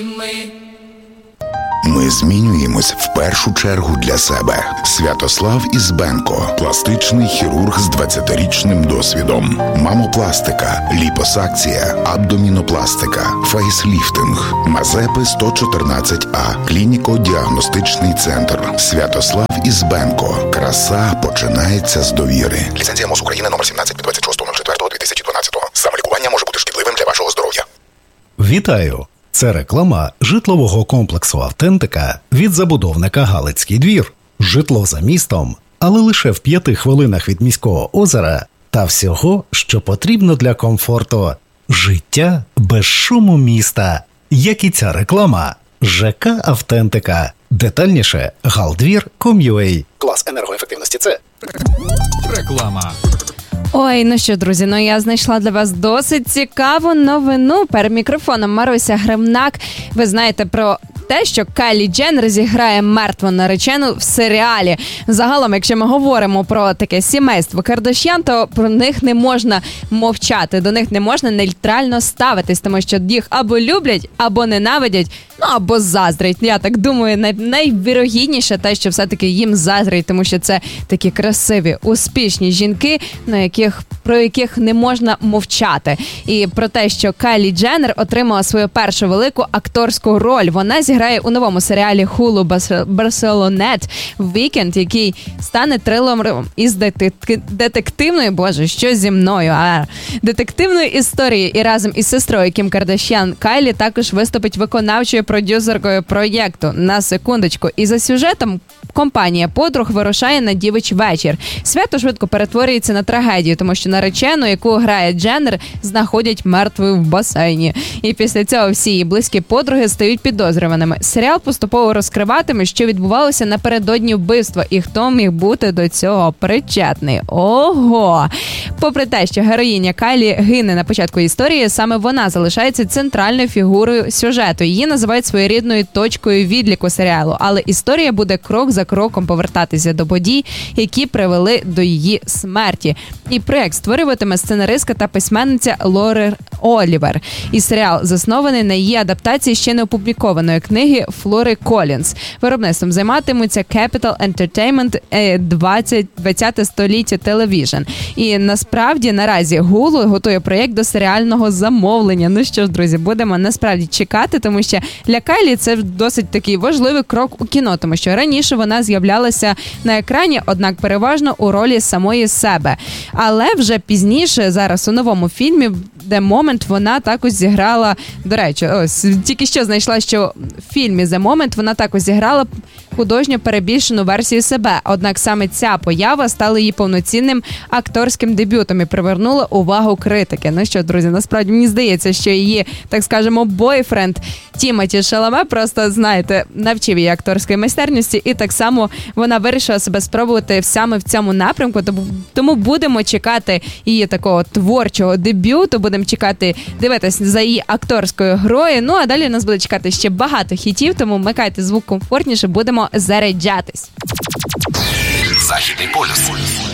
Ми змінюємось в першу чергу для себе. Святослав Ізбенко – пластичний хірург з 20-річним досвідом. Мамопластика, ліпосакція, абдомінопластика, фейсліфтинг. Мазепи 114А. Клініко-діагностичний центр. Святослав Ізбенко. Краса починається з довіри. Ліцензія МОЗ України номер 17 від 26.04.2012. Самолікування може бути шкідливим для вашого здоров'я. Вітаю! Це реклама житлового комплексу «Автентика» від забудовника «Галицький двір». Житло за містом, але лише в 5 хвилинах від міського озера та всього, що потрібно для комфорту. Життя без шуму міста. Як і ця реклама. ЖК «Автентика». Детальніше – galdvir.com.ua. Клас енергоефективності – це реклама. Ой, ну що, друзі, я знайшла для вас досить цікаву новину. Перед мікрофоном Маруся Гримнак. Ви знаєте про те, що Кайлі Дженнер зіграє мертву наречену в серіалі. Загалом, якщо ми говоримо про таке сімейство Кардаш'ян, то про них не можна мовчати, до них не можна нейтрально ставитись, тому що їх або люблять, або ненавидять, або заздрять. Я так думаю, найвірогідніше те, що все-таки їм заздрять, тому що це такі красиві, успішні жінки, про яких не можна мовчати. І про те, що Кайлі Дженнер отримала свою першу велику акторську роль. Вона зіграє у новому серіалі Hulu Barcelonette Weekend, який стане трилером із детективною, детективною історією. І разом із сестрою Кім Кардаш'ян Кайлі також виступить виконавчою продюсеркою проєкту. На секундочку. І за сюжетом компанія подруг вирушає на дівич вечір. Свято швидко перетворюється на трагедію, тому що наречену, яку грає Дженнер, знаходять мертвою в басейні. І після цього всі її близькі подруги стають підозрюваними. Серіал поступово розкриватиме, що відбувалося напередодні вбивства і хто міг бути до цього причетний. Ого! Попри те, що героїня Кайлі гине на початку історії, саме вона залишається центральною фігурою сюжету. Її називають своєрідною точкою відліку серіалу, але історія буде крок за кроком повертатися до подій, які привели до її смерті. І проєкт створюватиме сценаристка та письменниця Лорен Олівер. І серіал заснований на її адаптації ще не опублікованої книги Флори Колінс. Виробництвом займатимуться Capital Entertainment 20 століття Television. І насправді наразі Hulu готує проєкт до серіального замовлення. Ну що ж, друзі, будемо насправді чекати, тому що для Кайлі це досить такий важливий крок у кіно, тому що раніше вона з'являлася на екрані, однак переважно у ролі самої себе. Але вже пізніше, зараз у новому фільмі The Moment вона також зіграла, до речі, ось тільки що знайшла, що в фільмі The Moment вона також зіграла художньо перебільшену версію себе. Однак саме ця поява стала її повноцінним акторським дебютом і привернула увагу критики. Ну що, друзі, насправді мені здається, що її, так скажемо, бойфренд Тімоті Шаламе просто, знаєте, навчив її акторської майстерності, і так само вона вирішила себе спробувати саме в цьому напрямку, тому будемо чекати її такого творчого дебюту, будемо чекати, дивитися за її акторською грою, ну а далі нас буде чекати ще багато хітів, тому вмикайте звук комфортніше, будемо заряджатись. Західний полюс.